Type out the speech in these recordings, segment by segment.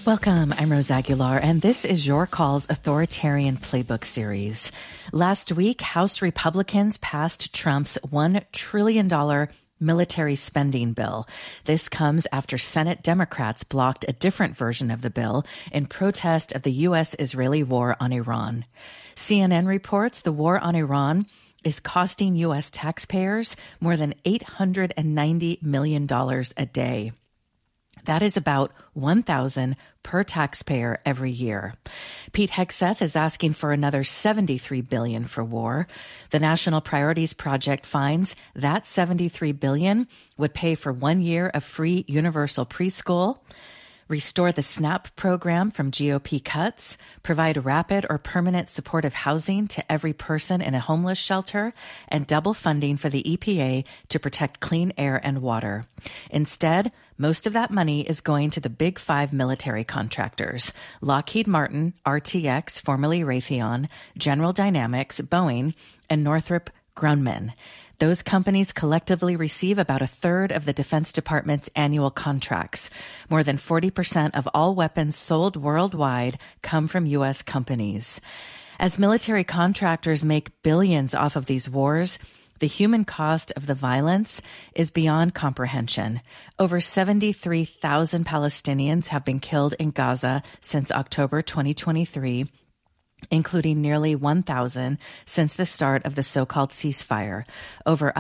Welcome, I'm Rose Aguilar, and this is Your Call's Authoritarian Playbook series. Last week, House Republicans passed Trump's $1 trillion military spending bill. This comes after Senate Democrats blocked a different version of the bill in protest of the U.S.-Israeli war on Iran. CNN reports the war on Iran is costing U.S. taxpayers more than $890 million a day. That is about $1,000 per taxpayer every year. Pete Hegseth is asking for another $73 billion for war. The National Priorities Project finds that $73 billion would pay for 1 year of free universal preschool, restore the SNAP program from GOP cuts, provide rapid or permanent supportive housing to every person in a homeless shelter, and double funding for the EPA to protect clean air and water. Instead, most of that money is going to the big five military contractors: Lockheed Martin, RTX, formerly Raytheon, General Dynamics, Boeing, and Northrop Grumman. Those companies collectively receive about a third of the Defense Department's annual contracts. More than 40% of all weapons sold worldwide come from U.S. companies. As military contractors make billions off of these wars, the human cost of the violence is beyond comprehension. Over 73,000 Palestinians have been killed in Gaza since October 2023, including nearly 1,000 since the start of the so-called ceasefire. Over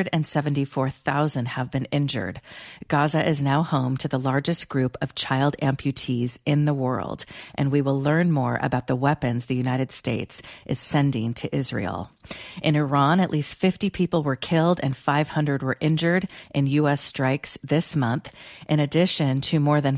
174,000 have been injured. Gaza is now home to the largest group of child amputees in the world, and we will learn more about the weapons the United States is sending to Israel. In Iran, at least 50 people were killed and 500 were injured in U.S. strikes this month, in addition to more than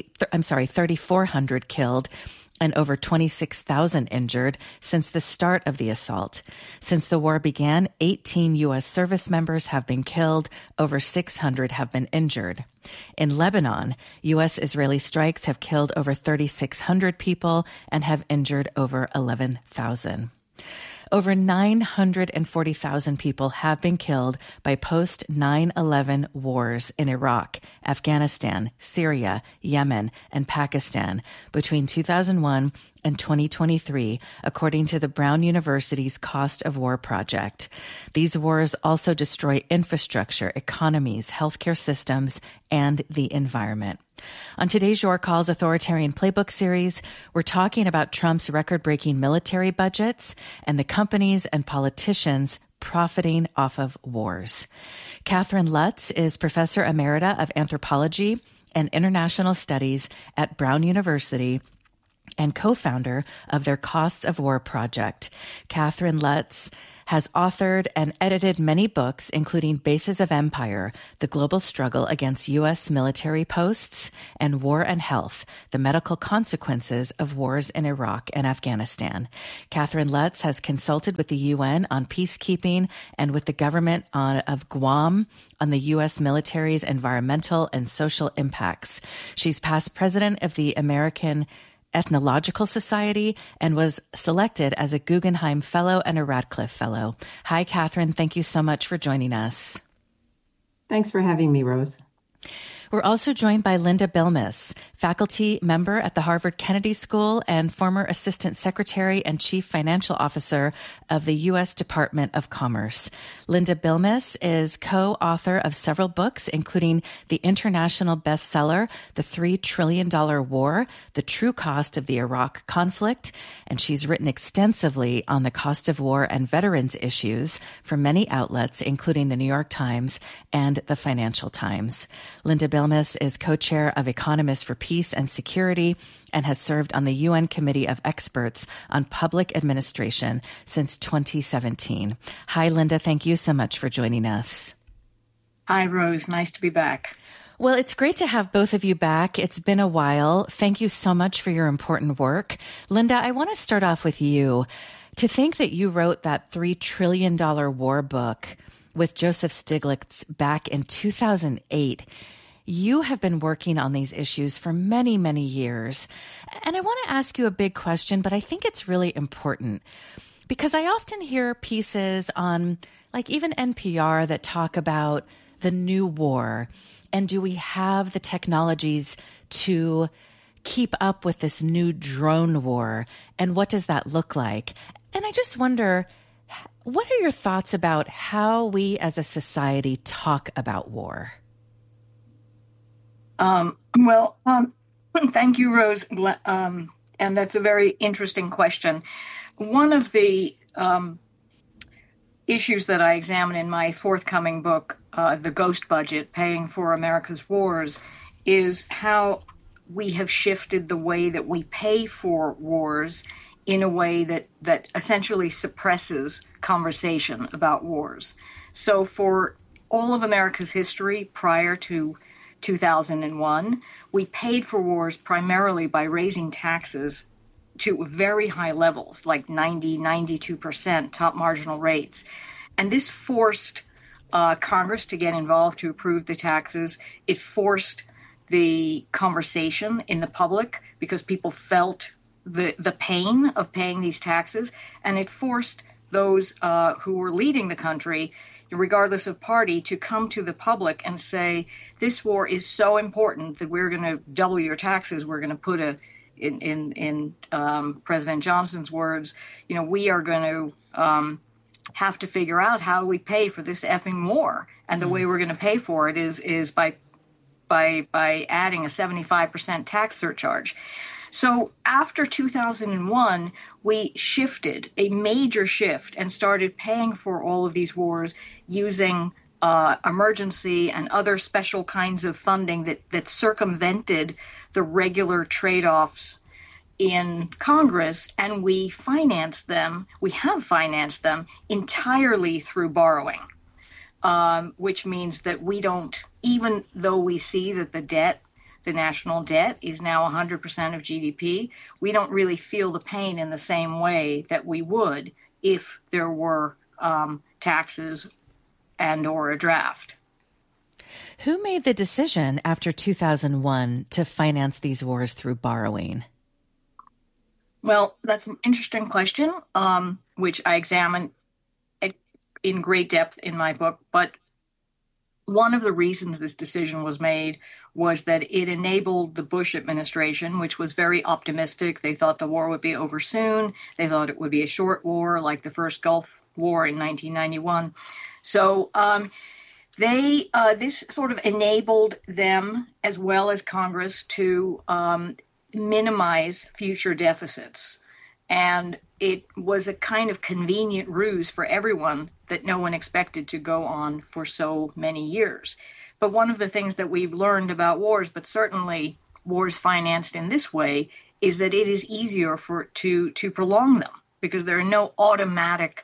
3,400 killed and over 26,000 injured since the start of the assault. Since the war began, 18 U.S. service members have been killed, over 600 have been injured. In Lebanon, U.S.-Israeli strikes have killed over 3,600 people and have injured over 11,000. Over 940,000 people have been killed by post-9/11 wars in Iraq, Afghanistan, Syria, Yemen, and Pakistan between 2001 and 2023, according to the Brown University's Cost of War project. These wars also destroy infrastructure, economies, healthcare systems, and the environment. On today's Your Call's Authoritarian Playbook series, we're talking about Trump's record-breaking military budgets and the companies and politicians profiting off of wars. Catherine Lutz is Professor Emerita of Anthropology and International Studies at Brown University and co-founder of their Costs of War project. Catherine Lutz has authored and edited many books, including Bases of Empire, The Global Struggle Against U.S. Military Posts, and War and Health, The Medical Consequences of Wars in Iraq and Afghanistan. Catherine Lutz has consulted with the UN on peacekeeping and with the government of Guam on the U.S. military's environmental and social impacts. She's past president of the American Ethnological Society and was selected as a Guggenheim Fellow and a Radcliffe Fellow. Hi, Catherine. Thank you so much for joining us. Thanks for having me, Rose. We're also joined by Linda Bilmes, faculty member at the Harvard Kennedy School and former Assistant Secretary and Chief Financial Officer of the U.S. Department of Commerce. Linda Bilmes is co-author of several books, including the international bestseller, The $3 Trillion War, The True Cost of the Iraq Conflict, and she's written extensively on the cost of war and veterans issues for many outlets, including the New York Times and the Financial Times. Linda Bilmes is co-chair of Economists for Peace and Security and has served on the UN Committee of Experts on Public Administration since 2017. Hi, Linda. Thank you so much for joining us. Hi, Rose. Nice to be back. Well, it's great to have both of you back. It's been a while. Thank you so much for your important work. Linda, I want to start off with you. To think that you wrote that $3 trillion war book with Joseph Stiglitz back in 2008, you have been working on these issues for many, many years. And I want to ask you a big question, but I think it's really important because I often hear pieces on, like even NPR, that talk about the new war. And do we have the technologies to keep up with this new drone war? And what does that look like? And I just wonder, what are your thoughts about how we as a society talk about war? Well, thank you, Rose. And that's a very interesting question. One of the issues that I examine in my forthcoming book, The Ghost Budget, Paying for America's Wars, is how we have shifted the way that we pay for wars in a way that essentially suppresses conversation about wars. So for all of America's history prior to 2001, we paid for wars primarily by raising taxes to very high levels, like 92% top marginal rates. And this forced Congress to get involved to approve the taxes. It forced the conversation in the public because people felt the pain of paying these taxes. And it forced those who were leading the country, regardless of party, to come to the public and say, this war is so important that we're going to double your taxes. We're going to put in President Johnson's words, we are going to have to figure out how we pay for this effing war. And the way we're going to pay for it is by adding a 75% tax surcharge. So after 2001, we shifted, a major shift, and started paying for all of these wars using emergency and other special kinds of funding that circumvented the regular trade-offs in Congress, and we have financed them entirely through borrowing, which means that we don't, even though we see that the national debt is now 100% of GDP, we don't really feel the pain in the same way that we would if there were taxes and or a draft. Who made the decision after 2001 to finance these wars through borrowing? Well, that's an interesting question, which I examine in great depth in my book. But one of the reasons this decision was made was that it enabled the Bush administration, which was very optimistic. They thought the war would be over soon. They thought it would be a short war, like the first Gulf War in 1991. So this sort of enabled them, as well as Congress, to minimize future deficits. And it was a kind of convenient ruse for everyone that no one expected to go on for so many years. But one of the things that we've learned about wars, but certainly wars financed in this way, is that it is easier to prolong them because there are no automatic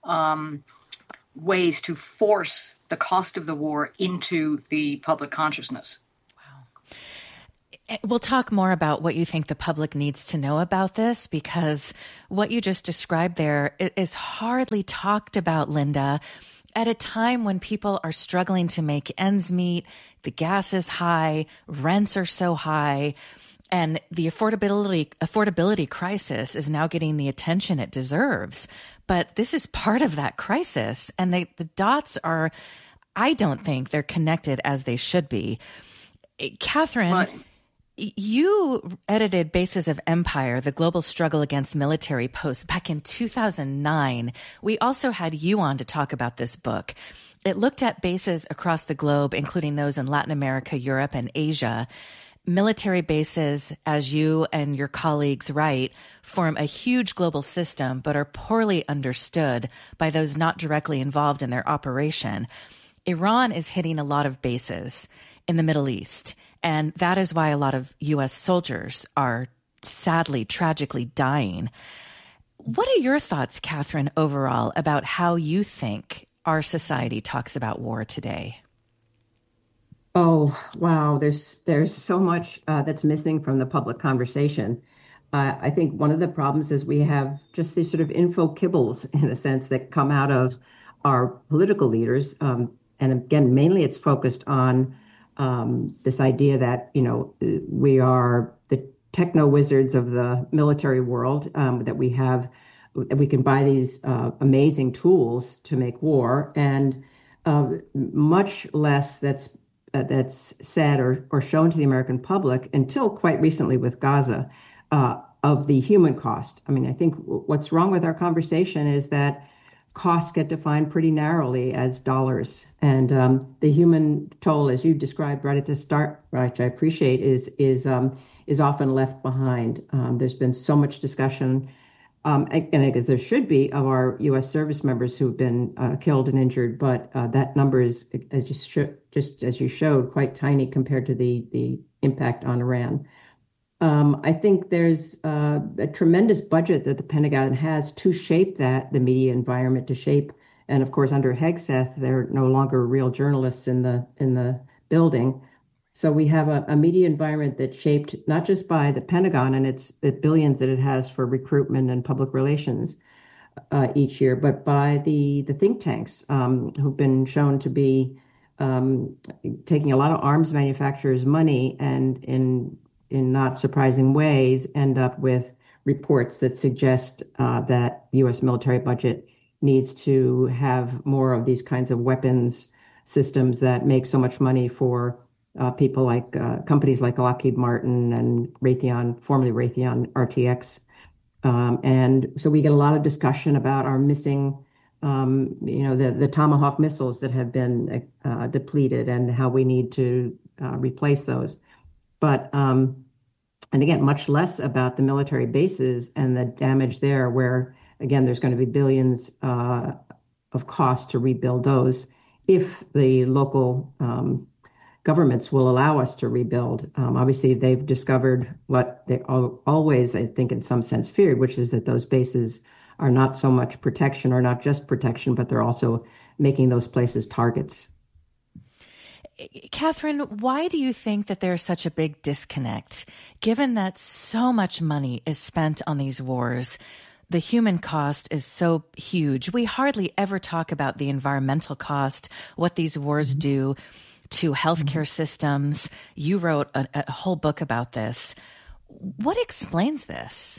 ways to force the cost of the war into the public consciousness. We'll talk more about what you think the public needs to know about this, because what you just described there is hardly talked about, Linda, at a time when people are struggling to make ends meet. The gas is high, rents are so high, and the affordability crisis is now getting the attention it deserves. But this is part of that crisis, and the dots are, I don't think they're connected as they should be. Catherine... But- You edited Bases of Empire, the global struggle against military posts, back in 2009. We also had you on to talk about this book. It looked at bases across the globe, including those in Latin America, Europe, and Asia. Military bases, as you and your colleagues write, form a huge global system, but are poorly understood by those not directly involved in their operation. Iran is hitting a lot of bases in the Middle East. And that is why a lot of U.S. soldiers are sadly, tragically dying. What are your thoughts, Catherine, overall about how you think our society talks about war today? Oh, wow. There's so much that's missing from the public conversation. I think one of the problems is we have just these sort of info kibbles, in a sense, that come out of our political leaders. And again, mainly it's focused on this idea that, we are the techno wizards of the military world, that we can buy these amazing tools to make war, and much less that's that's said or shown to the American public until quite recently with Gaza of the human cost. I mean, I think what's wrong with our conversation is that costs get defined pretty narrowly as dollars, and the human toll, as you described right at the start, which I appreciate, is often left behind. There's been so much discussion, and I guess there should be, of our U.S. service members who've been killed and injured, but that number is, just as you showed, quite tiny compared to the impact on Iran. I think there's a tremendous budget that the Pentagon has to shape the media environment, to shape, and of course under Hegseth, there are no longer real journalists in the building. So we have a media environment that's shaped not just by the Pentagon and the billions that it has for recruitment and public relations each year, but by the think tanks who've been shown to be taking a lot of arms manufacturers' money and in not surprising ways end up with reports that suggest that the U.S. military budget needs to have more of these kinds of weapons systems that make so much money for people like companies like Lockheed Martin and Raytheon, formerly Raytheon RTX. And so we get a lot of discussion about our missing, the Tomahawk missiles that have been depleted and how we need to replace those. But, and again, much less about the military bases and the damage there, where, again, there's going to be billions of cost to rebuild those if the local governments will allow us to rebuild. Obviously, they've discovered what they always, I think, in some sense feared, which is that those bases are not so much protection, or not just protection, but they're also making those places targets. Catherine, why do you think that there's such a big disconnect, given that so much money is spent on these wars? The human cost is so huge. We hardly ever talk about the environmental cost, what these wars do to healthcare systems. You wrote a whole book about this. What explains this?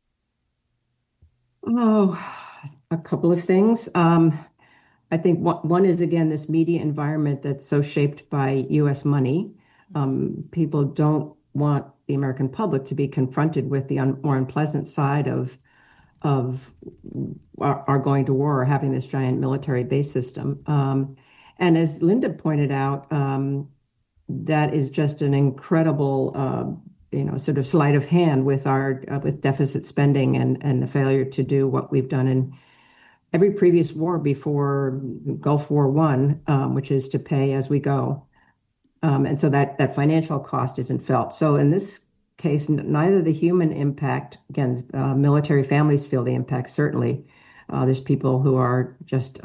Oh, a couple of things. I think one is, again, this media environment that's so shaped by U.S. money. People don't want the American public to be confronted with the more unpleasant side of our going to war or having this giant military base system. And as Linda pointed out, that is just an incredible, sort of sleight of hand with with deficit spending and the failure to do what we've done in every previous war before Gulf War I, which is to pay as we go. And so that financial cost isn't felt. So in this case, neither the human impact, again, military families feel the impact, certainly. There's people who are just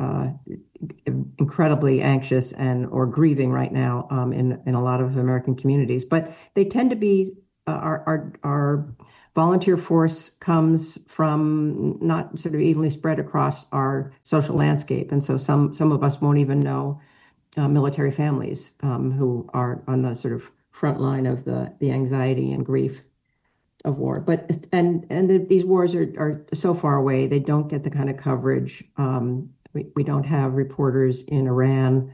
incredibly anxious or grieving right now in a lot of American communities. But they tend to be, our volunteer force comes from not sort of evenly spread across our social landscape. And so some of us won't even know military families who are on the sort of front line of the anxiety and grief of war. But these wars are so far away. They don't get the kind of coverage. We don't have reporters in Iran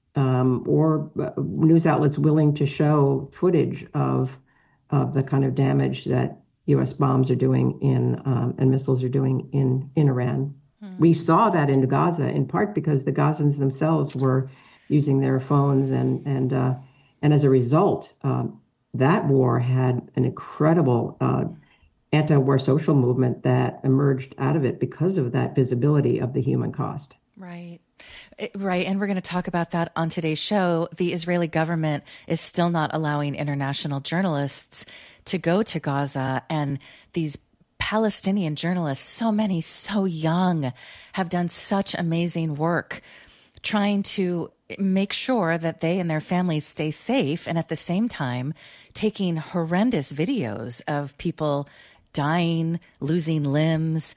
or news outlets willing to show footage of the kind of damage that U.S. bombs are doing and missiles are doing in Iran. We saw that in Gaza, in part because the Gazans themselves were using their phones, and as a result, that war had an incredible anti-war social movement that emerged out of it because of that visibility of the human cost. Right. Right. And we're going to talk about that on today's show. The Israeli government is still not allowing international journalists to go to Gaza. And these Palestinian journalists, so many, so young, have done such amazing work trying to make sure that they and their families stay safe. And at the same time, taking horrendous videos of people dying, losing limbs.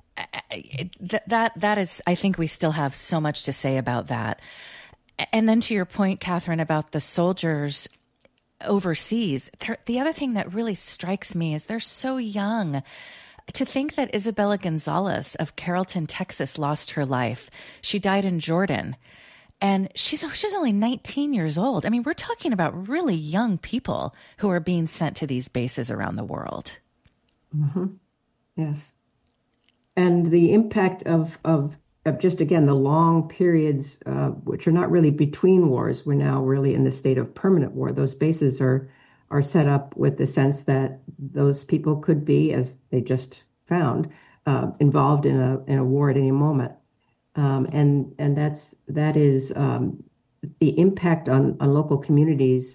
That is, I think we still have so much to say about that. And then to your point, Catherine, about the soldiers overseas, the other thing that really strikes me is they're so young. To think that Isabella Gonzalez of Carrollton, Texas, lost her life. She died in Jordan. And she's only 19 years old. I mean, we're talking about really young people who are being sent to these bases around the world. Mm-hmm. Yes. And the impact of just, again, the long periods, which are not really between wars. We're now really in the state of permanent war. Those bases are set up with the sense that those people could be, as they just found, involved in a war at any moment. And that is the impact on local communities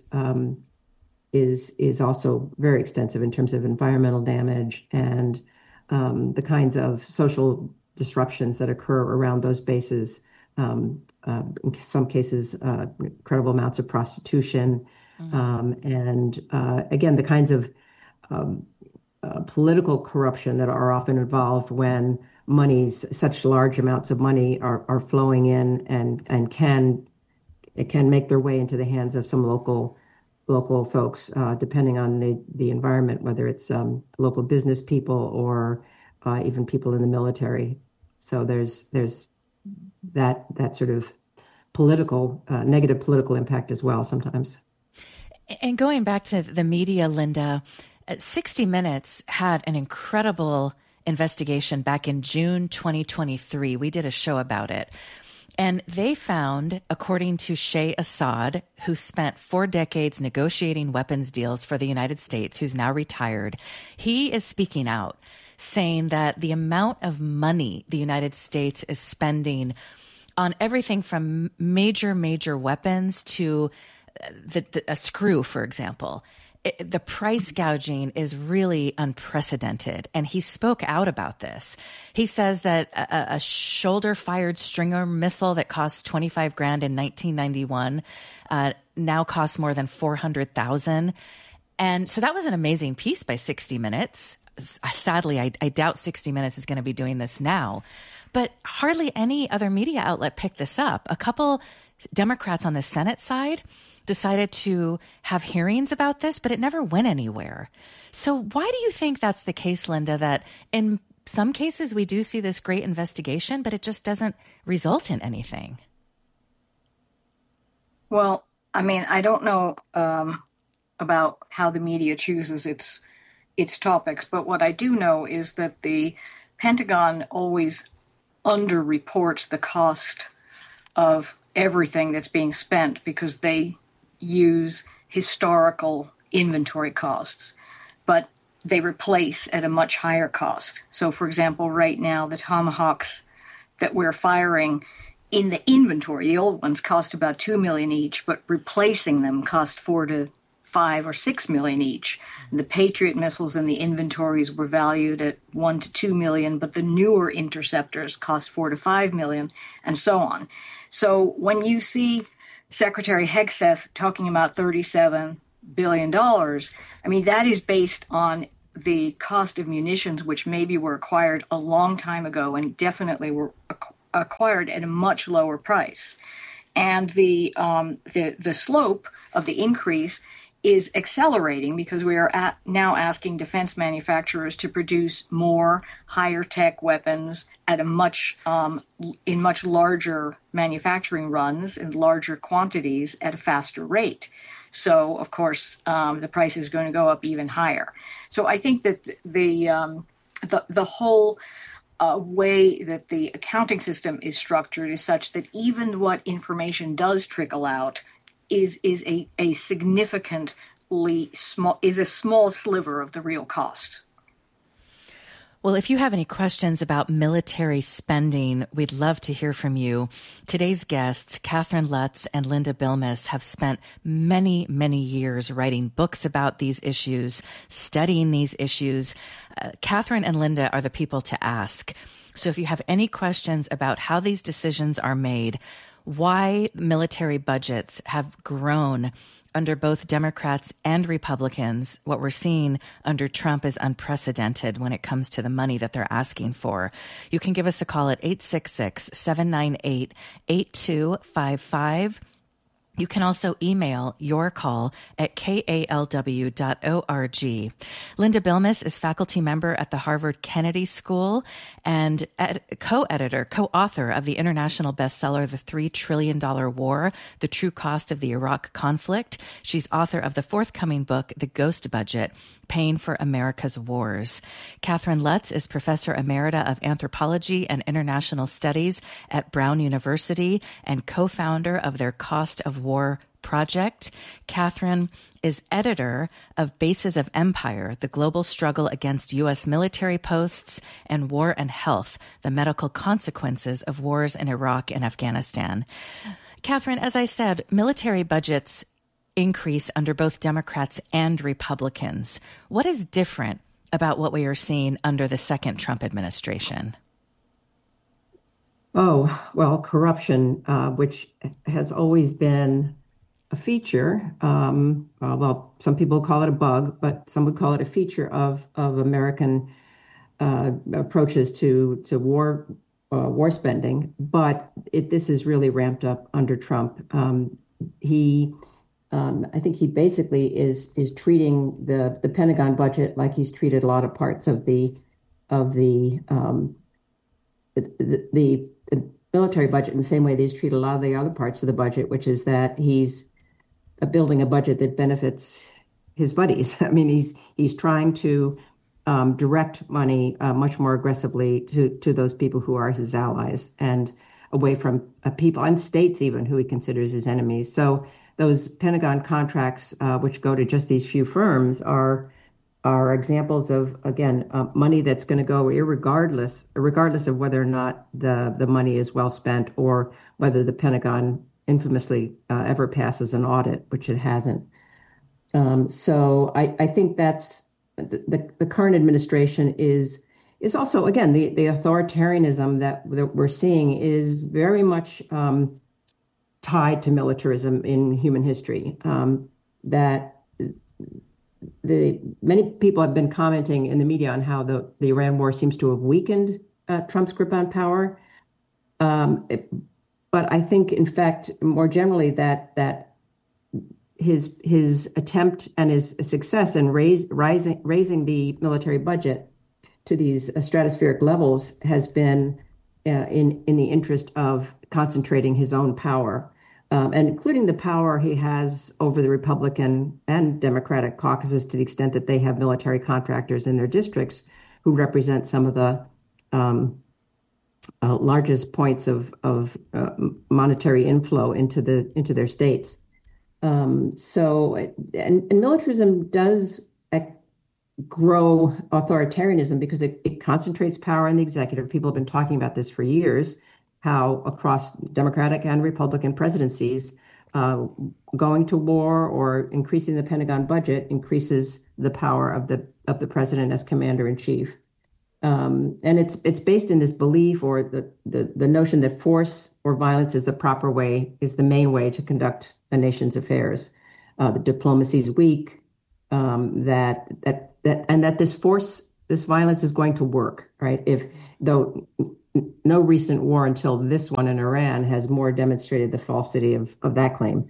is also very extensive in terms of environmental damage and the kinds of social disruptions that occur around those bases. In some cases, incredible amounts of prostitution, and again, the kinds of political corruption that are often involved when such large amounts of money are flowing in and can make their way into the hands of some local folks, depending on the environment, whether it's local business people or even people in the military. So there's that sort of negative political impact as well sometimes. And going back to the media, Linda, 60 Minutes had an incredible investigation back in June 2023. We did a show about it. And they found, according to Shay Assad, who spent 4 decades negotiating weapons deals for the United States, who's now retired, he is speaking out, saying that the amount of money the United States is spending on everything from major weapons to a screw, for example, the price gouging is really unprecedented. And he spoke out about this. He says that a shoulder-fired Stinger missile that cost $25,000 in 1991 now costs more than $400,000. And so that was an amazing piece by 60 Minutes. Sadly, I doubt 60 Minutes is going to be doing this now. But hardly any other media outlet picked this up. A couple Democrats on the Senate side decided to have hearings about this, but it never went anywhere. So why do you think that's the case, Linda, that in some cases we do see this great investigation, but it just doesn't result in anything? Well, I mean, I don't know about how the media chooses its topics, but what I do know is that the Pentagon always underreports the cost of everything that's being spent because they use historical inventory costs, but they replace at a much higher cost. So, for example, right now, the Tomahawks that we're firing in the inventory, the old ones cost about $2 million each, but replacing them cost $4 to $5 or $6 million each. And the Patriot missiles in the inventories were valued at $1 to $2 million, but the newer interceptors cost $4 to $5 million, and so on. So when you see Secretary Hegseth talking about $37 billion, I mean, that is based on the cost of munitions, which maybe were acquired a long time ago and definitely were acquired at a much lower price. And the slope of the increase is accelerating because we are now asking defense manufacturers to produce more higher tech weapons at in much larger manufacturing runs in larger quantities at a faster rate. So, of course, the price is going to go up even higher. So I think that the whole way that the accounting system is structured is such that even what information does trickle out is a significantly small sliver of the real cost. Well, if you have any questions about military spending, we'd love to hear from you. Today's guests, Catherine Lutz and Linda Bilmes, have spent many, many years writing books about these issues, studying these issues. Catherine and Linda are the people to ask. So if you have any questions about how these decisions are made, why military budgets have grown under both Democrats and Republicans, what we're seeing under Trump is unprecedented when it comes to the money that they're asking for. You can give us a call at 866-798-8255. You can also email your call at kalw.org. Linda Bilmes is faculty member at the Harvard Kennedy School and co-author of the international bestseller, The $3 Trillion War, The True Cost of the Iraq Conflict. She's author of the forthcoming book, The Ghost Budget, Paying for America's Wars. Catherine Lutz is Professor Emerita of Anthropology and International Studies at Brown University and co-founder of their Cost of War project. Catherine is editor of Bases of Empire, The Global Struggle Against U.S. Military Posts and War and Health, The Medical Consequences of Wars in Iraq and Afghanistan. Catherine, as I said, military budgets increase under both Democrats and Republicans. What is different about what we are seeing under the second Trump administration? Oh, well, corruption, which has always been a feature. Well, some people call it a bug, but some would call it a feature of American approaches to war spending. But this is really ramped up under Trump. I think he basically is treating the Pentagon budget like he's treated a lot of parts of the military budget in the same way that he's treated a lot of the other parts of the budget, which is that he's building a budget that benefits his buddies. I mean, he's trying to direct money much more aggressively to those people who are his allies and away from people and states even who he considers his enemies. So those Pentagon contracts, which go to just these few firms, are examples of, again, money that's going to go regardless of whether or not the money is well spent or whether the Pentagon infamously ever passes an audit, which it hasn't. So I think that's the current administration is also, again, the authoritarianism that we're seeing is very much tied to militarism in human history. That many people have been commenting in the media on how the Iran war seems to have weakened Trump's grip on power. But I think, in fact, more generally, that his attempt and his success in raising the military budget to these stratospheric levels has been in the interest of concentrating his own power, and including the power he has over the Republican and Democratic caucuses to the extent that they have military contractors in their districts who represent some of the largest points of monetary inflow into their states. So militarism does grow authoritarianism because it concentrates power in the executive. People have been talking about this for years, how across Democratic and Republican presidencies, going to war or increasing the Pentagon budget increases the power of the president as commander in chief. And it's based in this belief or the notion that force or violence is the main way to conduct a nation's affairs. The diplomacy is weak. That this violence is going to work, right? Though no recent war until this one in Iran has more demonstrated the falsity of that claim.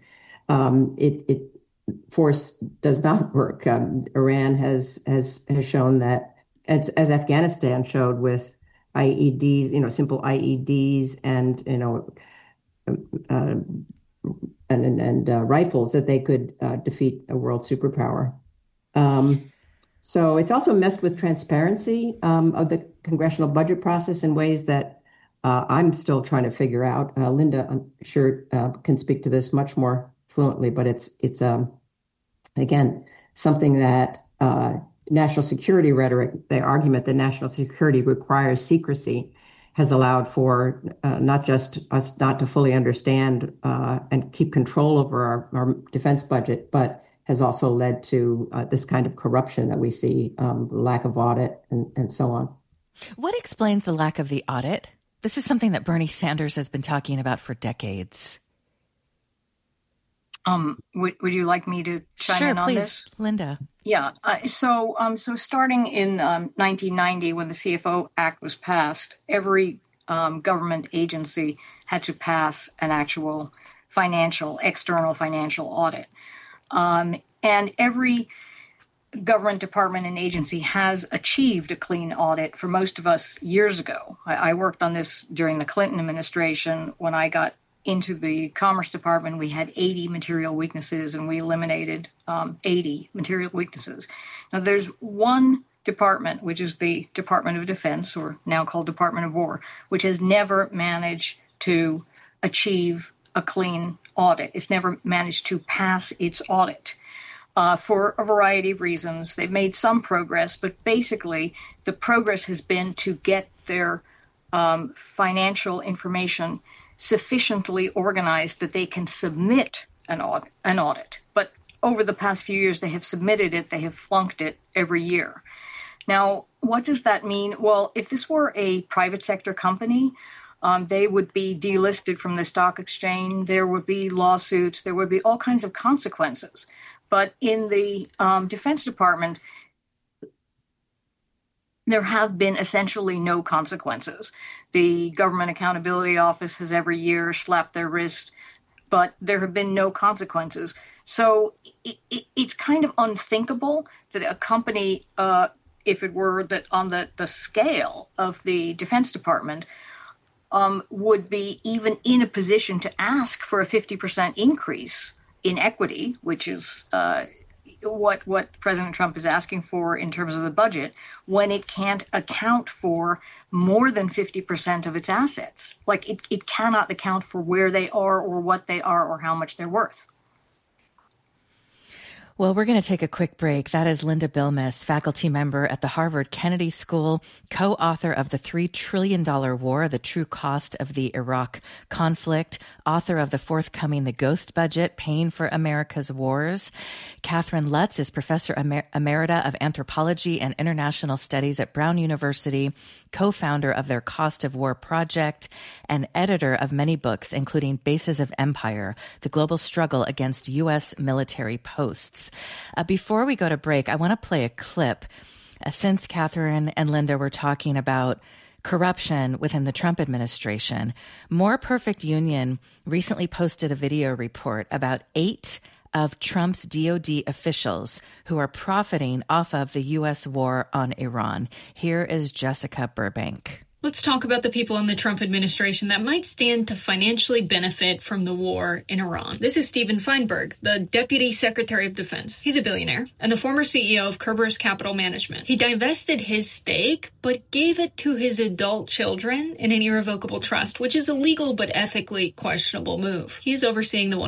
Force does not work. Iran has shown that, as Afghanistan showed with IEDs, simple IEDs and rifles, that they could defeat a world superpower. So it's also messed with transparency of the congressional budget process in ways that I'm still trying to figure out. Linda, I'm sure, can speak to this much more fluently, but it's again, something that national security rhetoric, the argument that national security requires secrecy, has allowed for not just us not to fully understand and keep control over our defense budget, but has also led to this kind of corruption that we see, lack of audit and so on. What explains the lack of the audit? This is something that Bernie Sanders has been talking about for decades. Would you like me to chime in on this? Sure, please, Linda. Yeah. So starting in 1990, when the CFO Act was passed, every government agency had to pass an actual external financial audit. And every government department and agency has achieved a clean audit for most of us years ago. I worked on this during the Clinton administration. When I got into the Commerce Department, we had 80 material weaknesses, and we eliminated 80 material weaknesses. Now, there's one department, which is the Department of Defense, or now called Department of War, which has never managed to achieve a clean audit. It's never managed to pass its audit. For a variety of reasons. They've made some progress, but basically the progress has been to get their financial information sufficiently organized that they can submit an audit. But over the past few years, they have submitted it, they have flunked it every year. Now, what does that mean? Well, if this were a private sector company, they would be delisted from the stock exchange, there would be lawsuits, there would be all kinds of consequences. But in the Defense Department, there have been essentially no consequences. The Government Accountability Office has every year slapped their wrist, but there have been no consequences. So it's kind of unthinkable that a company, if it were that on the scale of the Defense Department, would be even in a position to ask for a 50% increase in equity, which is what President Trump is asking for in terms of the budget, when it can't account for more than 50% of its assets. Like it cannot account for where they are or what they are or how much they're worth. Well, we're going to take a quick break. That is Linda Bilmes, faculty member at the Harvard Kennedy School, co-author of The $3 Trillion War, The True Cost of the Iraq Conflict, author of the forthcoming The Ghost Budget, Paying for America's Wars. Catherine Lutz is professor emerita of anthropology and international studies at Brown University, co-founder of their Cost of War project, and editor of many books, including Bases of Empire, The Global Struggle Against U.S. Military Posts. Before we go to break, I want to play a clip. Since Catherine and Linda were talking about corruption within the Trump administration, More Perfect Union recently posted a video report about 8 of Trump's DOD officials who are profiting off of the U.S. war on Iran. Here is Jessica Burbank. Let's talk about the people in the Trump administration that might stand to financially benefit from the war in Iran. This is Stephen Feinberg, the Deputy Secretary of Defense. He's a billionaire and the former CEO of Kerberos Capital Management. He divested his stake, but gave it to his adult children in an irrevocable trust, which is a legal but ethically questionable move. He is overseeing the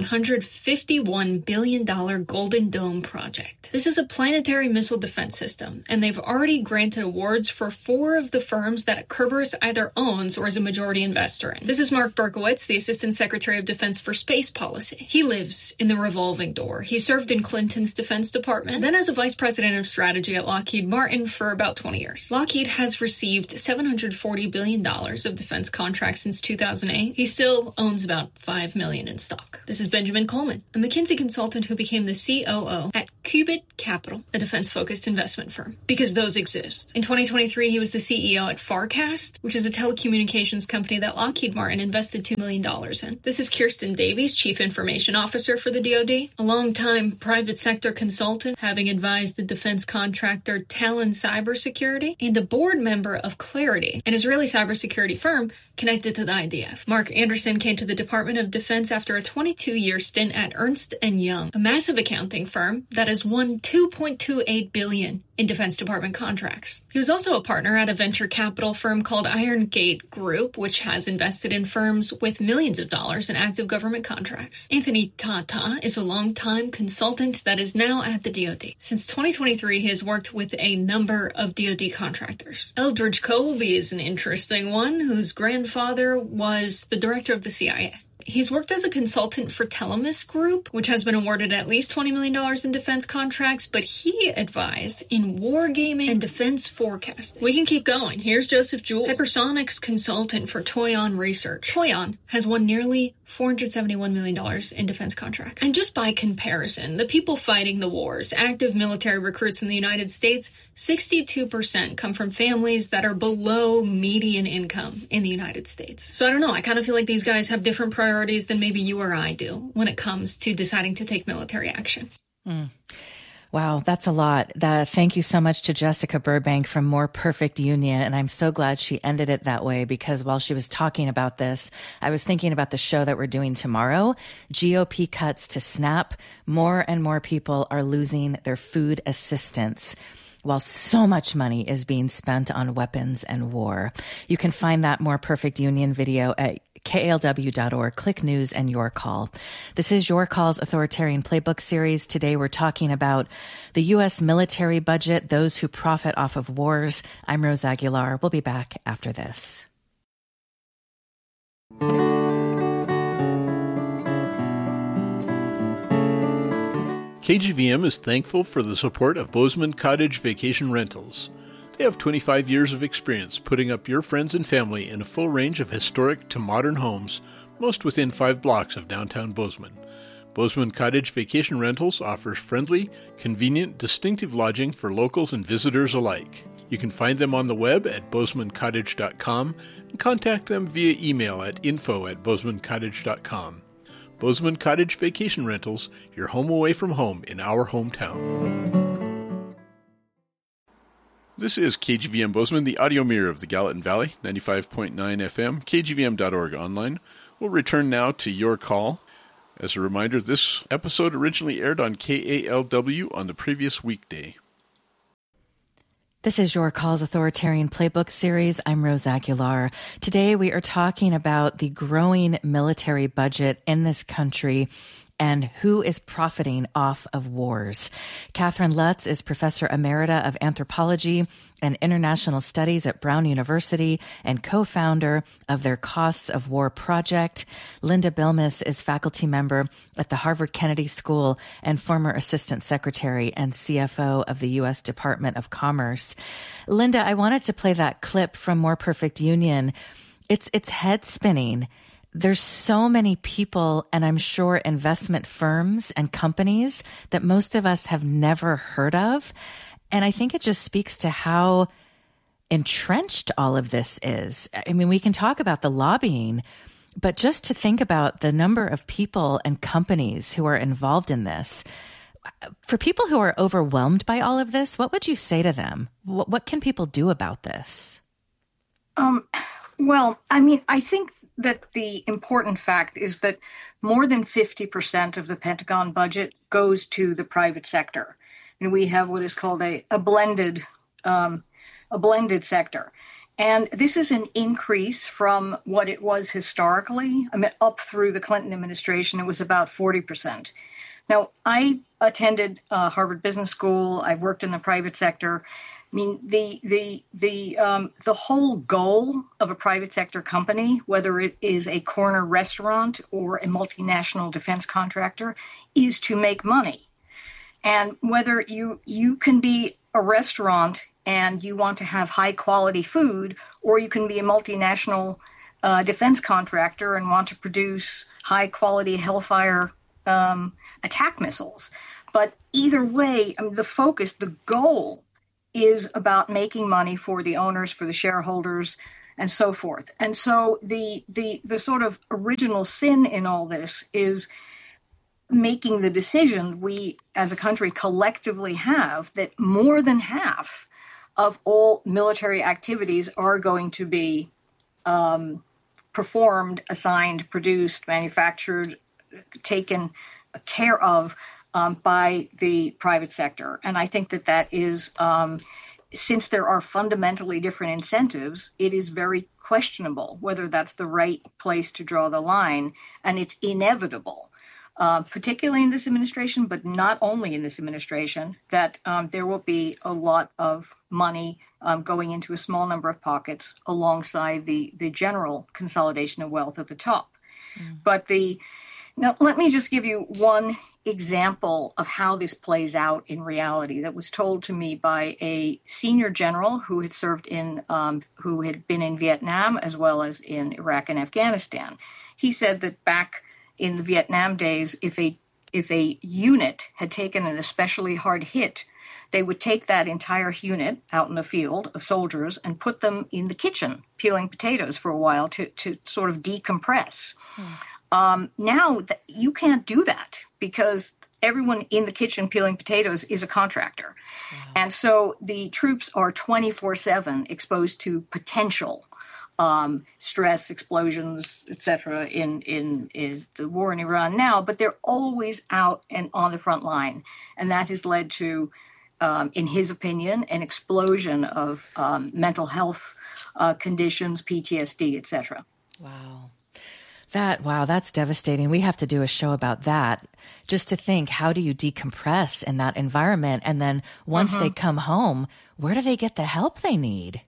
$151 billion Golden Dome project. This is a planetary missile defense system, and they've already granted awards for 4 of the firms that Kerberos either owns or is a majority investor in. This is Mark Berkowitz, the Assistant Secretary of Defense for Space Policy. He lives in the revolving door. He served in Clinton's Defense Department, then as a Vice President of Strategy at Lockheed Martin for about 20 years. Lockheed has received $740 billion of defense contracts since 2008. He still owns about $5 million in stock. This is Benjamin Coleman, a McKinsey consultant who became the COO at Qubit Capital, a defense-focused investment firm, because those exist. In 2023, he was the CEO at Farcast, which is a telecommunications company that Lockheed Martin invested $2 million in. This is Kirsten Davies, Chief Information Officer for the DoD, a long-time private sector consultant, having advised the defense contractor Talon Cybersecurity, and a board member of Clarity, an Israeli cybersecurity firm connected to the IDF. Mark Anderson came to the Department of Defense after a 22-year stint at Ernst & Young, a massive accounting firm that has won $2.28 billion in Defense Department contracts. He was also a partner at a venture capital firm called Iron Gate Group, which has invested in firms with millions of dollars in active government contracts. Anthony Tata is a longtime consultant that is now at the DoD. Since 2023, he has worked with a number of DoD contractors. Eldridge Colby is an interesting one, whose grandfather was the director of the CIA. He's worked as a consultant for Telemus Group, which has been awarded at least $20 million in defense contracts, but he advised in wargaming and defense forecasting. We can keep going. Here's Joseph Jewell, hypersonics consultant for Toyon Research. Toyon has won nearly $471 million in defense contracts. And just by comparison, the people fighting the wars, active military recruits in the United States, 62% come from families that are below median income in the United States. So I don't know, I kind of feel like these guys have different priorities priorities than maybe you or I do when it comes to deciding to take military action. Wow, that's a lot. Thank you so much to Jessica Burbank from More Perfect Union. And I'm so glad she ended it that way, because while she was talking about this, I was thinking about the show that we're doing tomorrow, GOP cuts to SNAP. More and more people are losing their food assistance, while so much money is being spent on weapons and war. You can find that More Perfect Union video at KALW.org. Click News and Your Call. This is Your Call's Authoritarian Playbook series. Today we're talking about the U.S. military budget, those who profit off of wars. I'm Rose Aguilar. We'll be back after this. KGVM is thankful for the support of Bozeman Cottage Vacation Rentals. They have 25 years of experience putting up your friends and family in a full range of historic to modern homes, most within 5 blocks of downtown Bozeman. Bozeman Cottage Vacation Rentals offers friendly, convenient, distinctive lodging for locals and visitors alike. You can find them on the web at bozemancottage.com and contact them via email at info@bozemancottage.com. Bozeman Cottage Vacation Rentals, your home away from home in our hometown. This is KGVM Bozeman, the audio mirror of the Gallatin Valley, 95.9 FM, kgvm.org online. We'll return now to Your Call. As a reminder, this episode originally aired on KALW on the previous weekday. This is Your Call's Authoritarian Playbook series. I'm Rose Aguilar. Today we are talking about the growing military budget in this country and who is profiting off of wars. Catherine Lutz is Professor Emerita of Anthropology and International Studies at Brown University and co-founder of their Costs of War project. Linda Bilmes is faculty member at the Harvard Kennedy School and former Assistant Secretary and CFO of the U.S. Department of Commerce. Linda, I wanted to play that clip from More Perfect Union. It's head spinning. There's so many people, and I'm sure investment firms and companies that most of us have never heard of. And I think it just speaks to how entrenched all of this is. I mean, we can talk about the lobbying, but just to think about the number of people and companies who are involved in this. For people who are overwhelmed by all of this, what would you say to them? What can people do about this? Well, I mean, I think that the important fact is that more than 50% of the Pentagon budget goes to the private sector. And we have what is called a blended sector. And this is an increase from what it was historically. I mean, up through the Clinton administration, it was about 40%. Now, I attended Harvard Business School. I worked in the private sector. I mean, the whole goal of a private sector company, whether it is a corner restaurant or a multinational defense contractor, is to make money. And whether you can be a restaurant and you want to have high quality food, or you can be a multinational defense contractor and want to produce high quality Hellfire attack missiles. But either way, I mean, the focus, the goal is about making money for the owners, for the shareholders, and so forth. And so the sort of original sin in all this is making the decision we as a country collectively have that more than half of all military activities are going to be performed, assigned, produced, manufactured, taken care of by the private sector. And I think that is, since there are fundamentally different incentives, it is very questionable whether that's the right place to draw the line. And it's inevitable, particularly in this administration, but not only in this administration, that there will be a lot of money going into a small number of pockets alongside the general consolidation of wealth at the top. But now, let me just give you one example of how this plays out in reality that was told to me by a senior general who had served who had been in Vietnam as well as in Iraq and Afghanistan. He said that back in the Vietnam days, if a unit had taken an especially hard hit, they would take that entire unit out in the field of soldiers and put them in the kitchen peeling potatoes for a while to sort of decompress. Now you can't do that because everyone in the kitchen peeling potatoes is a contractor. Wow. And so the troops are 24/7 exposed to potential stress, explosions, etc. in the war in Iran now, but they're always out and on the front line. And that has led to, in his opinion, an explosion of mental health conditions, PTSD, etc. Wow. That's devastating. We have to do a show about that. Just to think, how do you decompress in that environment? And then once they come home, where do they get the help they need?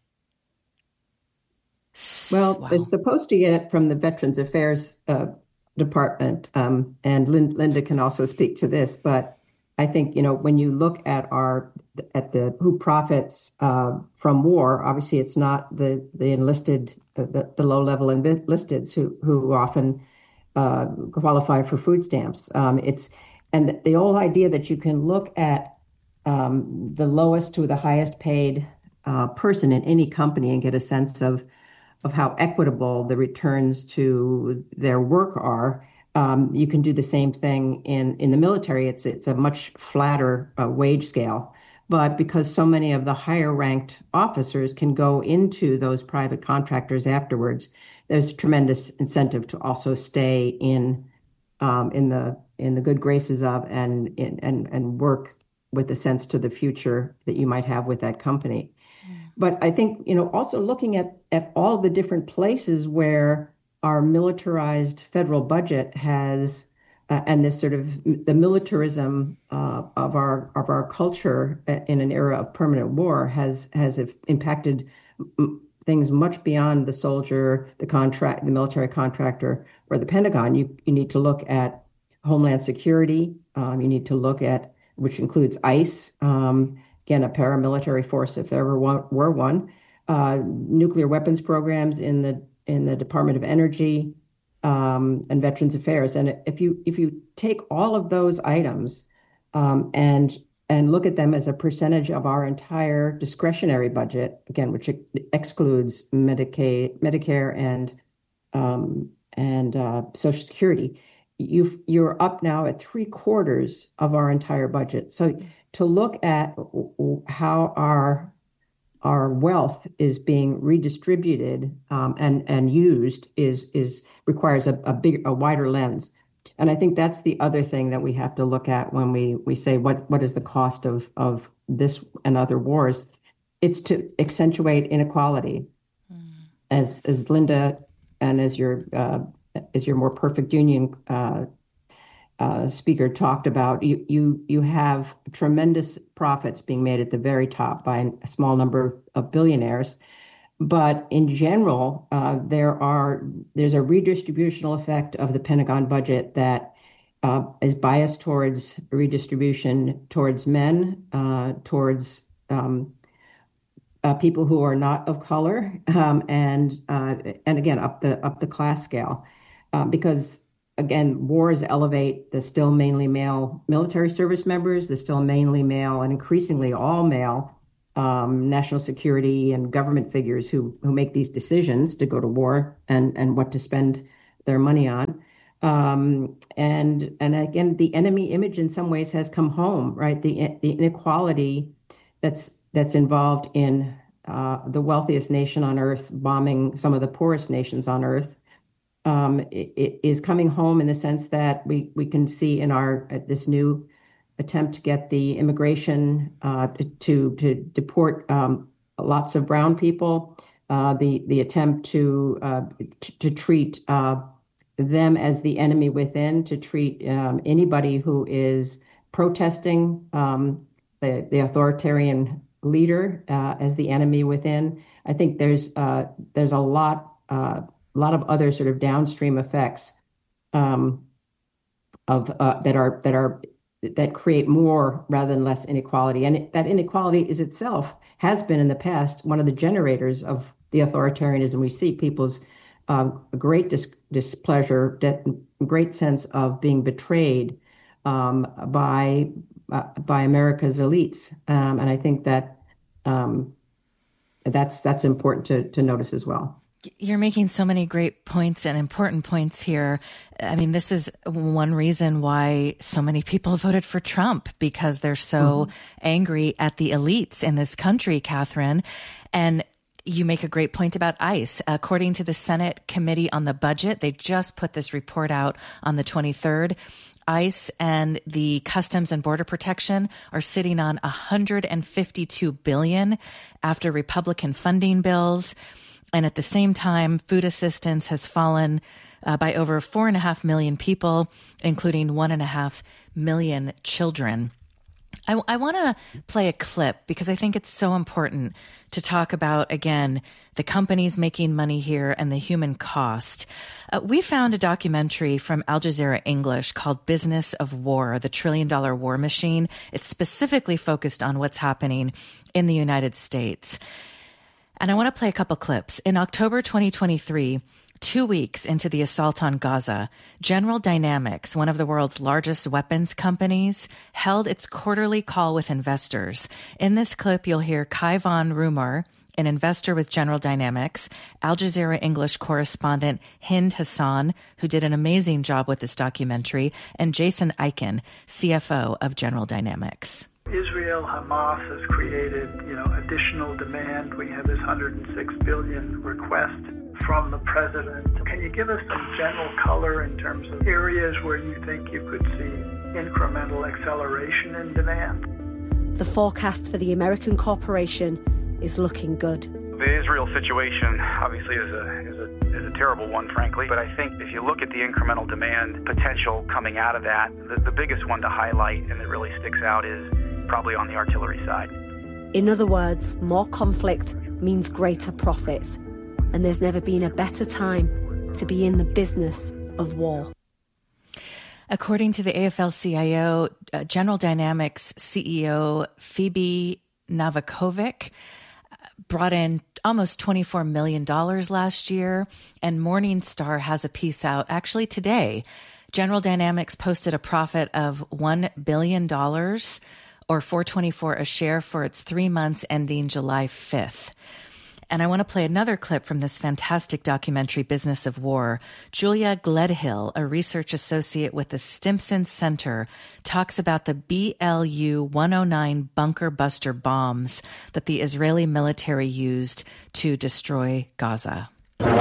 Well, they're supposed to get it from the Veterans Affairs Department, and Linda can also speak to this. But I think, when you look at the who profits from war, obviously it's not the enlisted, the low level enlisteds who often qualify for food stamps. And the whole idea that you can look at the lowest to the highest paid person in any company and get a sense of how equitable the returns to their work are. You can do the same thing in the military. It's a much flatter wage scale. But because so many of the higher ranked officers can go into those private contractors afterwards, there's tremendous incentive to also stay in the good graces of and work with a sense to the future that you might have with that company. But I think, also looking at all the different places where our militarized federal budget has, and this sort of the militarism of our culture in an era of permanent war has impacted things much beyond the soldier, the military contractor, or the Pentagon. You need to look at Homeland Security. You need to look at, which includes ICE. Again, a paramilitary force, if there ever were one, nuclear weapons programs in the Department of Energy, and Veterans Affairs. And if you take all of those items and look at them as a percentage of our entire discretionary budget, again, which excludes Medicare and Social Security, you're up now at 3/4 of our entire budget. So to look at how our wealth is being redistributed and used requires a wider lens. And I think that's the other thing that we have to look at when we say what is the cost of this and other wars. It's to accentuate inequality. As Linda and as your more perfect union speaker talked about, you have tremendous profits being made at the very top by a small number of billionaires. But in general, there's a redistributional effect of the Pentagon budget that is biased towards redistribution towards men, towards people who are not of color, and again up the class scale, because again, wars elevate the still mainly male military service members, the still mainly male and increasingly all male national security and government figures who make these decisions to go to war and what to spend their money on. And again, the enemy image in some ways has come home, right? The inequality that's involved in the wealthiest nation on earth bombing some of the poorest nations on earth. It is coming home in the sense that we can see in this new attempt to get the immigration to deport lots of brown people, the attempt to treat them as the enemy within, to treat anybody who is protesting the authoritarian leader as the enemy within. I think there's a lot of other sort of downstream effects that create more rather than less inequality, and that inequality has been in the past one of the generators of the authoritarianism we see. People's great displeasure, great sense of being betrayed by America's elites, and I think that that's important to notice as well. You're making so many great points and important points here. I mean, this is one reason why so many people voted for Trump, because they're so angry at the elites in this country, Catherine. And you make a great point about ICE. According to the Senate Committee on the Budget, they just put this report out on the 23rd. ICE and the Customs and Border Protection are sitting on $152 billion after Republican funding bills. And at the same time, food assistance has fallen by over 4.5 million people, including 1.5 million children. I want to play a clip because I think it's so important to talk about, again, the companies making money here and the human cost. We found a documentary from Al Jazeera English called Business of War, the $1 Trillion War Machine. It's specifically focused on what's happening in the United States. And I want to play a couple clips. In October 2023, 2 weeks into the assault on Gaza, General Dynamics, one of the world's largest weapons companies, held its quarterly call with investors. In this clip, you'll hear Kai von Rumohr, an investor with General Dynamics, Al Jazeera English correspondent Hind Hassan, who did an amazing job with this documentary, and Jason Eichen, CFO of General Dynamics. Israel, Hamas has created, additional demand. We have this $106 billion request from the president. Can you give us some general color in terms of areas where you think you could see incremental acceleration in demand? The forecast for the American corporation is looking good. The Israel situation obviously is a terrible one, frankly, but I think if you look at the incremental demand potential coming out of that, the biggest one to highlight and that really sticks out is probably on the artillery side. In other words, more conflict means greater profits, and there's never been a better time to be in the business of war. According to the AFL-CIO, General Dynamics CEO Phoebe Novakovic brought in almost $24 million last year, and Morningstar has a piece out actually today. General Dynamics posted a profit of $1 billion or $4.24 a share for its 3 months ending July 5th. And I want to play another clip from this fantastic documentary, Business of War. Julia Gledhill, a research associate with the Stimson Center, talks about the BLU-109 bunker buster bombs that the Israeli military used to destroy Gaza.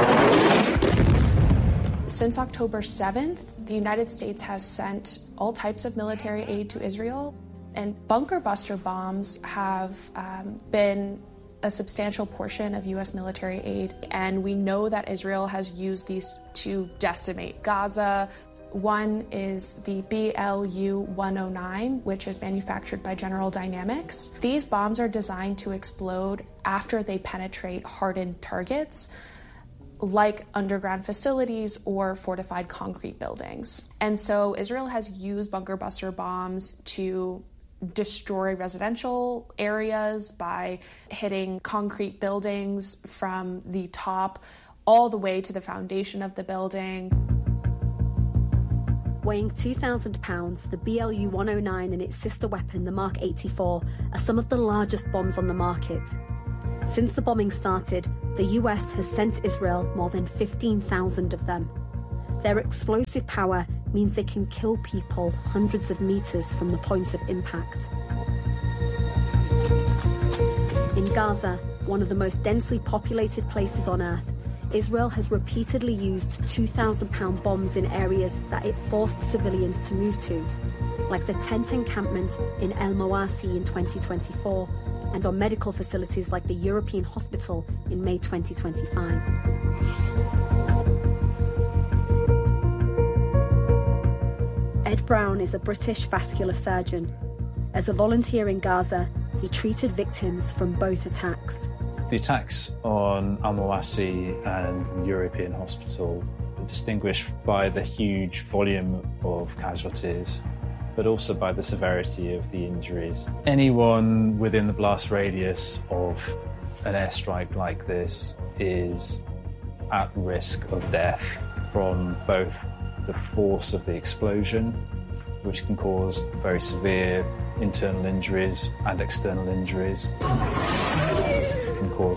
Since October 7th, the United States has sent all types of military aid to Israel, and bunker buster bombs have been a substantial portion of U.S. military aid, and we know that Israel has used these to decimate Gaza. One is the BLU-109, which is manufactured by General Dynamics. These bombs are designed to explode after they penetrate hardened targets, like underground facilities or fortified concrete buildings. And so Israel has used bunker buster bombs to destroy residential areas by hitting concrete buildings from the top all the way to the foundation of the building. Weighing 2,000 pounds, the BLU-109 and its sister weapon, the Mark 84, are some of the largest bombs on the market. Since the bombing started, the US has sent Israel more than 15,000 of them. Their explosive power means they can kill people hundreds of meters from the point of impact. In Gaza, one of the most densely populated places on Earth, Israel has repeatedly used 2,000-pound bombs in areas that it forced civilians to move to, like the tent encampment in El Mawasi in 2024, and on medical facilities like the European Hospital in May 2025. Ed Brown is a British vascular surgeon. As a volunteer in Gaza, he treated victims from both attacks. The attacks on Al Mawasi and the European Hospital are distinguished by the huge volume of casualties, but also by the severity of the injuries. Anyone within the blast radius of an airstrike like this is at risk of death from both the force of the explosion, which can cause very severe internal injuries and external injuries. It can cause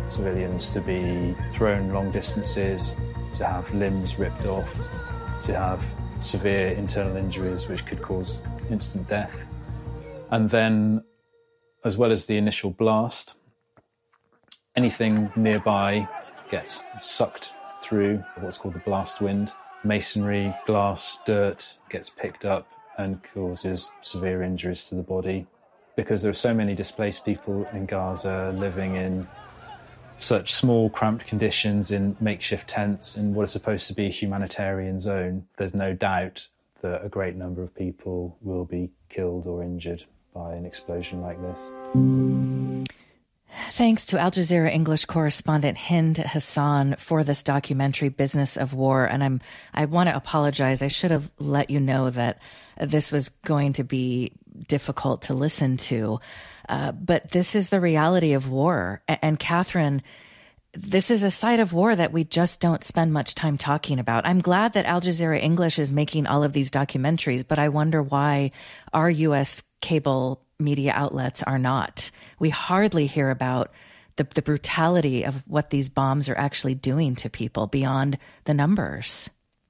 civilians to be thrown long distances, to have limbs ripped off, to have severe internal injuries which could cause instant death. And then, as well as the initial blast, anything nearby gets sucked through what's called the blast wind. Masonry, glass, dirt gets picked up and causes severe injuries to the body. Because there are so many displaced people in Gaza living in such small, cramped conditions in makeshift tents in what is supposed to be a humanitarian zone, there's no doubt that a great number of people will be killed or injured by an explosion like this. Thanks to Al Jazeera English correspondent Hind Hassan for this documentary, Business of War. And I want to apologize. I should have let you know that this was going to be difficult to listen to. But this is the reality of war. And Catherine, this is a side of war that we just don't spend much time talking about. I'm glad that Al Jazeera English is making all of these documentaries, but I wonder why our U.S. cable media outlets are not. We hardly hear about the brutality of what these bombs are actually doing to people beyond the numbers.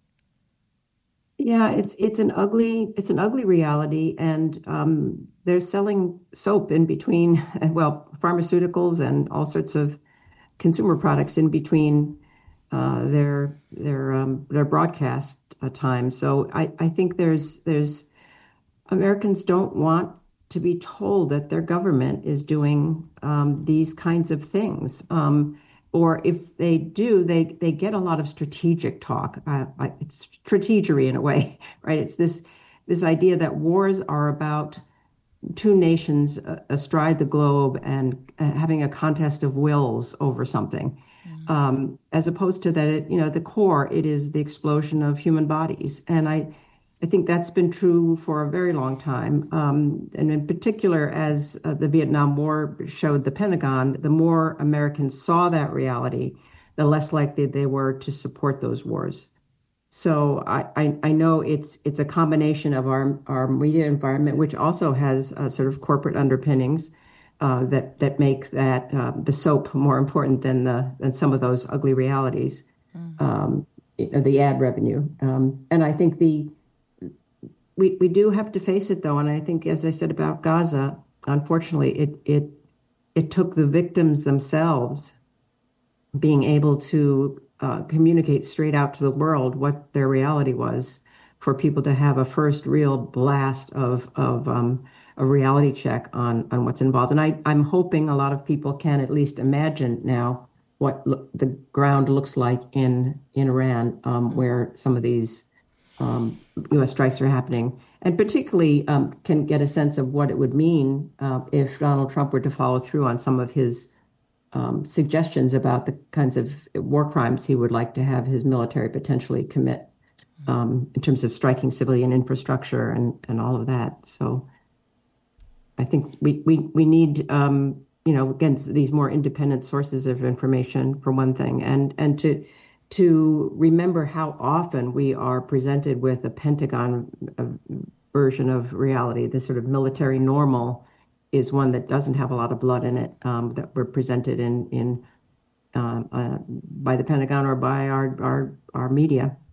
Yeah, it's an ugly reality, and they're selling soap in between, well, pharmaceuticals and all sorts of consumer products in between their broadcast time. So I think there's Americans don't want to be told that their government is doing these kinds of things. Or if they do, they get a lot of strategic talk. It's strategery in a way, right? It's this idea that wars are about two nations astride the globe and having a contest of wills over something, as opposed to that, at the core, it is the explosion of human bodies. And I think that's been true for a very long time. And in particular, as the Vietnam War showed the Pentagon, the more Americans saw that reality, the less likely they were to support those wars. So I know it's a combination of our media environment, which also has sort of corporate underpinnings that make that the soap more important than some of those ugly realities, the ad revenue. And I think we do have to face it, though, and I think, as I said about Gaza, unfortunately, it took the victims themselves being able to communicate straight out to the world what their reality was for people to have a first real blast of a reality check on what's involved. And I'm hoping a lot of people can at least imagine now what the ground looks like in Iran, where some of these U.S. strikes are happening, and particularly can get a sense of what it would mean if Donald Trump were to follow through on some of his suggestions about the kinds of war crimes he would like to have his military potentially commit in terms of striking civilian infrastructure and all of that. So I think we need, again, these more independent sources of information, for one thing, and to remember how often we are presented with a Pentagon version of reality. The sort of military normal is one that doesn't have a lot of blood in it, that we're presented in by the Pentagon or by our media.